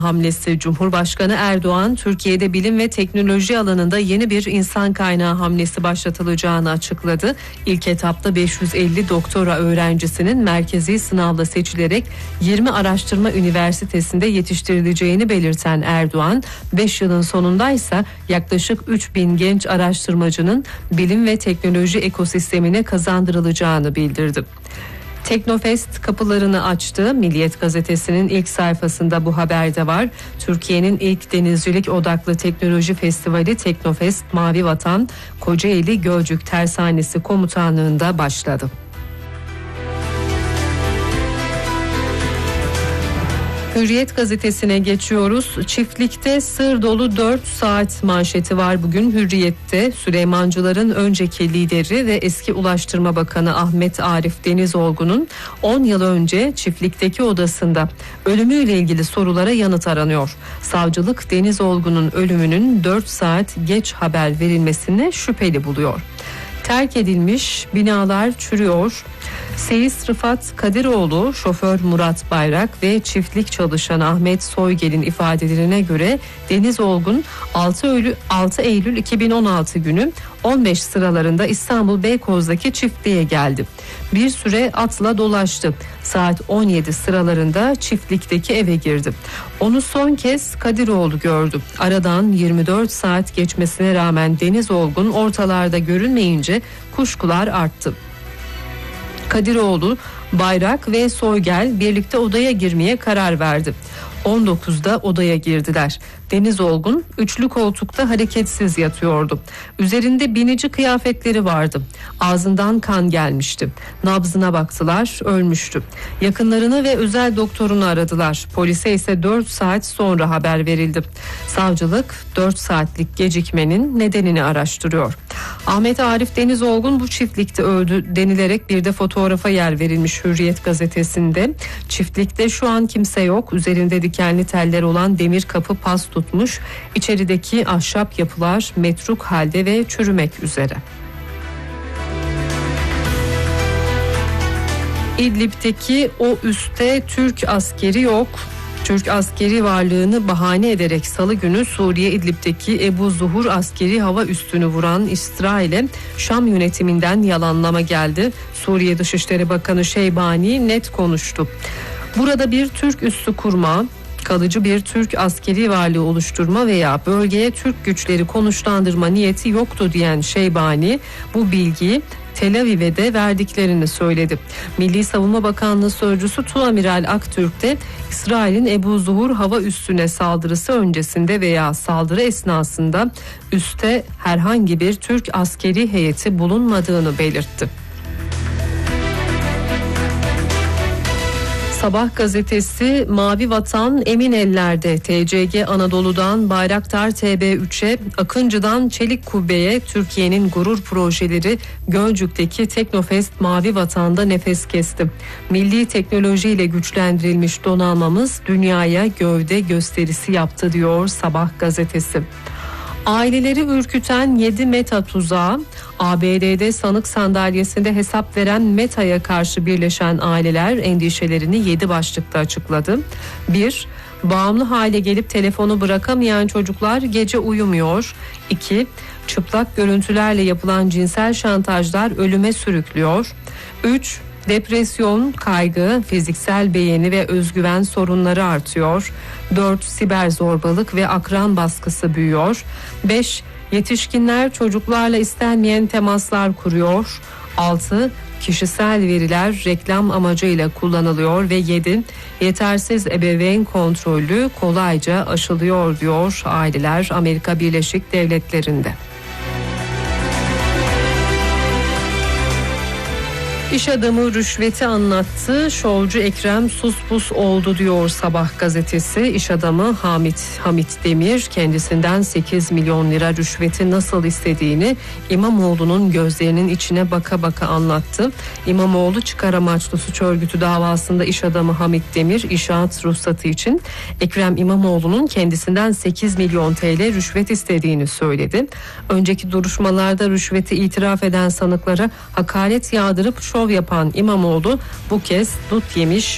hamlesi. Cumhurbaşkanı Erdoğan, Türkiye'de bilim ve teknoloji alanında yeni bir insan kaynağı hamlesi başlatılacağını açıkladı. İlk etapta 550 doktora öğrencisinin merkezi sınavla seçilerek 20 araştırma üniversitesinde yetiştirileceğini belirten Erdoğan, 5 yılın sonunda ise yaklaşık 3000 genç araştırmacının bilim ve teknoloji ekosistemine kazandırılacağını bildirdi. Teknofest kapılarını açtı. Milliyet gazetesinin ilk sayfasında bu haber de var. Türkiye'nin ilk denizcilik odaklı teknoloji festivali Teknofest Mavi Vatan, Kocaeli Gölcük Tersanesi Komutanlığı'nda başladı. Hürriyet gazetesine geçiyoruz. Çiftlikte sır dolu 4 saat manşeti var bugün Hürriyet'te. Süleymancıların önceki lideri ve eski Ulaştırma Bakanı Ahmet Arif Denizolgun'un 10 yıl önce çiftlikteki odasında ölümüyle ilgili sorulara yanıt aranıyor. Savcılık Denizolgun'un ölümünün 4 saat geç haber verilmesini şüpheli buluyor. Terk edilmiş binalar çürüyor. Seyis Rıfat Kadiroğlu, şoför Murat Bayrak ve çiftlik çalışanı Ahmet Soygel'in ifadelerine göre Denizolgun 6 Eylül 2016 günü 15 sıralarında İstanbul Beykoz'daki çiftliğe geldi. Bir süre atla dolaştı. Saat 17 sıralarında çiftlikteki eve girdi. Onu son kez Kadiroğlu gördü. Aradan 24 saat geçmesine rağmen Denizolgun ortalarda görünmeyince kuşkular arttı. Kadiroğlu, Bayrak ve Soygel birlikte odaya girmeye karar verdi. 19'da odaya girdiler. Denizolgun üçlü koltukta hareketsiz yatıyordu. Üzerinde binici kıyafetleri vardı. Ağzından kan gelmişti. Nabzına baktılar, ölmüştü. Yakınlarını ve özel doktorunu aradılar. Polise ise 4 saat sonra haber verildi. Savcılık 4 saatlik gecikmenin nedenini araştırıyor. Ahmet Arif Denizolgun bu çiftlikte öldü denilerek bir de fotoğrafa yer verilmiş Hürriyet gazetesinde. Çiftlikte şu an kimse yok. Üzerinde dikenli teller olan demir kapı pas tutmuş. İçerideki ahşap yapılar metruk halde ve çürümek üzere. İdlib'deki o üste Türk askeri yok. Türk askeri varlığını bahane ederek Salı günü Suriye İdlib'deki Ebu Zuhur askeri hava üssünü vuran İsrail'e Şam yönetiminden yalanlama geldi. Suriye Dışişleri Bakanı Şeybani net konuştu. Burada bir Türk üssü kurma, kalıcı bir Türk askeri varlığı oluşturma veya bölgeye Türk güçleri konuşlandırma niyeti yoktu diyen Şeybani bu bilgiyi Tel Aviv'e de verdiklerini söyledi. Milli Savunma Bakanlığı Sözcüsü Tuamiral Aktürk de İsrail'in Ebu Zuhur hava üssüne saldırısı öncesinde veya saldırı esnasında üste herhangi bir Türk askeri heyeti bulunmadığını belirtti. Sabah gazetesi Mavi Vatan emin ellerde. TCG Anadolu'dan Bayraktar TB3'e, Akıncı'dan Çelik Kubbe'ye Türkiye'nin gurur projeleri Gölcük'teki Teknofest Mavi Vatan'da nefes kesti. Milli teknolojiyle güçlendirilmiş donanmamız dünyaya gövde gösterisi yaptı diyor Sabah gazetesi. Aileleri ürküten 7 Meta tuzağı. ABD'de sanık sandalyesinde hesap veren Meta'ya karşı birleşen aileler endişelerini 7 başlıkta açıkladı. 1. Bağımlı hale gelip telefonu bırakamayan çocuklar gece uyumuyor. 2. Çıplak görüntülerle yapılan cinsel şantajlar ölüme sürüklüyor. 3. Depresyon, kaygı, fiziksel beğeni ve özgüven sorunları artıyor. 4. Siber zorbalık ve akran baskısı büyüyor. 5. Yetişkinler çocuklarla istenmeyen temaslar kuruyor. 6. Kişisel veriler reklam amacıyla kullanılıyor ve 7. Yetersiz ebeveyn kontrolü kolayca aşılıyor diyor aileler Amerika Birleşik Devletleri'nde. İş adamı rüşveti anlattı. Şovcu Ekrem sus pus oldu diyor Sabah gazetesi. İş adamı Hamit Demir kendisinden 8 milyon lira rüşveti nasıl istediğini İmamoğlu'nun gözlerinin içine baka baka anlattı. İmamoğlu çıkar amaçlı suç örgütü davasında iş adamı Hamit Demir inşaat ruhsatı için Ekrem İmamoğlu'nun kendisinden 8 milyon TL rüşvet istediğini söyledi. Önceki duruşmalarda rüşveti itiraf eden sanıklara hakaret yağdırıp şov yapan İmamoğlu bu kez dut yemiş